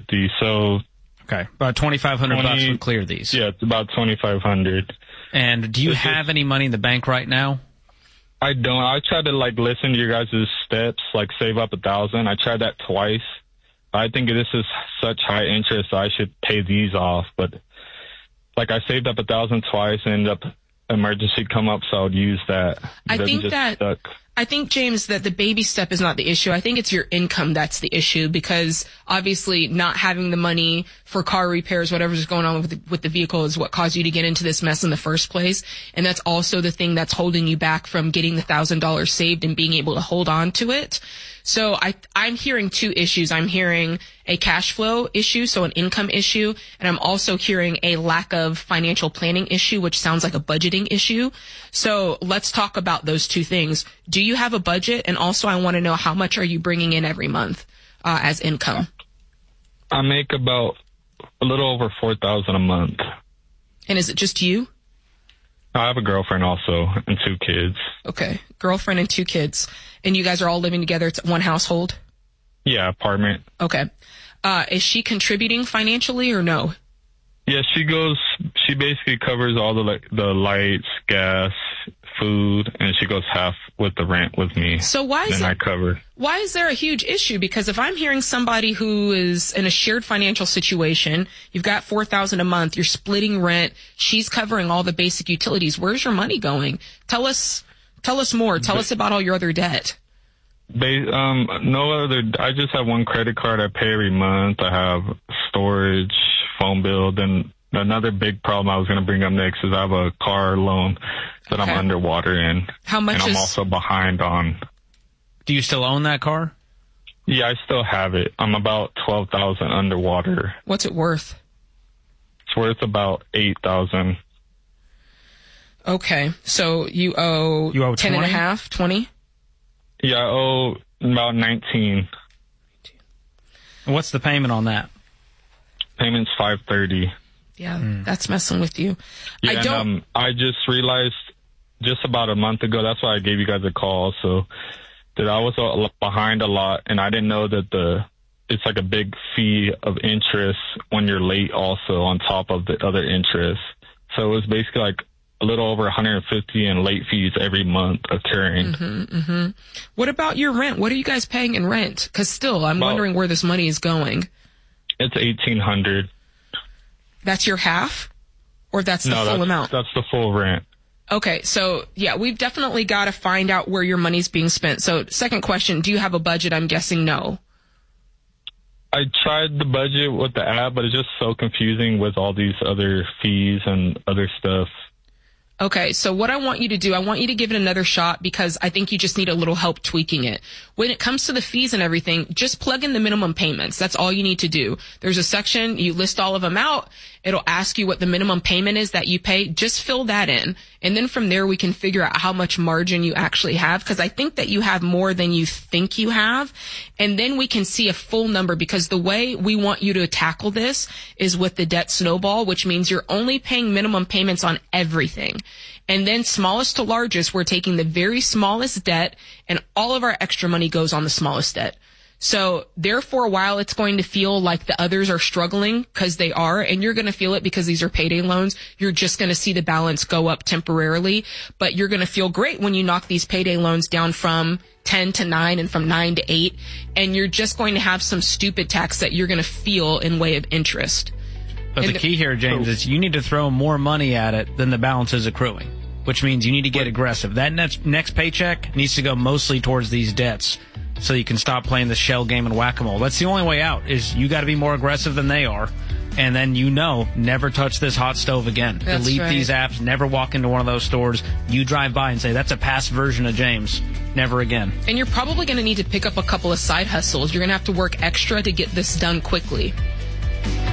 150. So okay, about $2,500 would clear these. Yeah, it's about $2,500. And do you have any money in the bank right now? I don't. I tried to listen to your guys' steps, save up $1,000. I tried that twice. I think this is such high interest, so I should pay these off. But I saved up $1,000 twice, and ended up emergency come up, so I would use that. I think, James, that the baby step is not the issue. I think it's your income that's the issue, because obviously not having the money for car repairs, whatever's going on with the vehicle, is what caused you to get into this mess in the first place. And that's also the thing that's holding you back from getting the $1,000 saved and being able to hold on to it. So I'm hearing two issues. I'm hearing a cash flow issue, so an income issue, and I'm also hearing a lack of financial planning issue, which sounds like a budgeting issue. So let's talk about those two things. Do you have a budget? And also I want to know, how much are you bringing in every month as income? I make about a little over $4,000 a month. And is it just you? I have a girlfriend also and 2 kids. Okay, girlfriend and 2 kids. And you guys are all living together? It's one household? Yeah, apartment. Okay. Is she contributing financially or no? Yeah, she basically covers all the lights, gas, food, and she goes half with the rent with me. So why is there a huge issue? Because if I'm hearing somebody who is in a shared financial situation, you've got $4,000 a month, you're splitting rent, she's covering all the basic utilities, where's your money going? Tell us more. Tell us about all your other debt. No other. I just have one credit card I pay every month. I have storage, phone bill. Then another big problem I was going to bring up next is I have a car loan that I'm underwater in. How much? And I'm also behind on. Do you still own that car? Yeah, I still have it. I'm about $12,000 underwater. What's it worth? It's worth about $8,000. Okay, so you owe 10 and a half, 20? Yeah, I owe about 19. And what's the payment on that? Payment's $530. Yeah, that's messing with you. Yeah, I just realized just about a month ago, that's why I gave you guys a call, so that I was behind a lot, and I didn't know that it's a big fee of interest when you're late also on top of the other interest. So it was basically a little over $150 in late fees every month occurring. What about your rent? What are you guys paying in rent? Because still, I'm wondering where this money is going. It's $1,800. That's your half? Or that's the full amount? That's the full rent. Okay, so yeah, we've definitely got to find out where your money's being spent. So second question, do you have a budget? I'm guessing no. I tried the budget with the app, but it's just so confusing with all these other fees and other stuff. Okay, so what I want you to do, I want you to give it another shot, because I think you just need a little help tweaking it. When it comes to the fees and everything, just plug in the minimum payments. That's all you need to do. There's a section, you list all of them out. It'll ask you what the minimum payment is that you pay. Just fill that in. And then from there, we can figure out how much margin you actually have, because I think that you have more than you think you have. And then we can see a full number, because the way we want you to tackle this is with the debt snowball, which means you're only paying minimum payments on everything. And then smallest to largest, we're taking the very smallest debt, and all of our extra money goes on the smallest debt. So therefore, while it's going to feel like the others are struggling, because they are, and you're going to feel it because these are payday loans, you're just going to see the balance go up temporarily. But you're going to feel great when you knock these payday loans down from 10 to 9 and from 9 to 8. And you're just going to have some stupid tax that you're going to feel in way of interest. But the key here, James, is you need to throw more money at it than the balance is accruing, which means you need to get aggressive. That next paycheck needs to go mostly towards these debts, so you can stop playing the shell game and whack-a-mole. That's the only way out, is you got to be more aggressive than they are. And then never touch this hot stove again. That's Delete right. these apps. Never walk into one of those stores. You drive by and say, that's a past version of James. Never again. And you're probably going to need to pick up a couple of side hustles. You're going to have to work extra to get this done quickly.